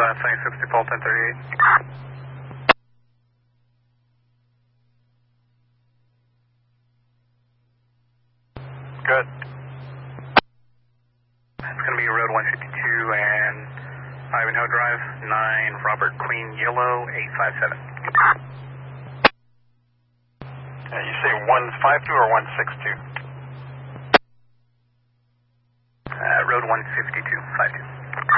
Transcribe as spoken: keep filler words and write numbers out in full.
Last twenty-six, default ten thirty-eight. Good. It's going to be Road one fifty-two and Ivanhoe Drive, nine Robert Queen Yellow, eight five seven. Uh, you say one five two or one six two? Uh, road one fifty-two, five two.